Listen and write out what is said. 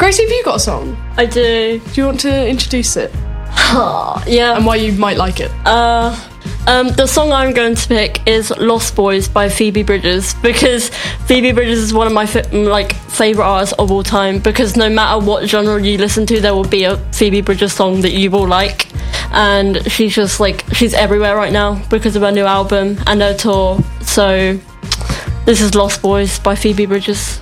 Rosie, have you got a song? I do. Do you want to introduce it? Yeah. And why you might like it? The song I'm going to pick is Lost Boys by Phoebe Bridgers, because Phoebe Bridgers is one of my favourite artists of all time, because no matter what genre you listen to, there will be a Phoebe Bridgers song that you will like. And she's just she's everywhere right now because of her new album and her tour. So this is Lost Boys by Phoebe Bridgers.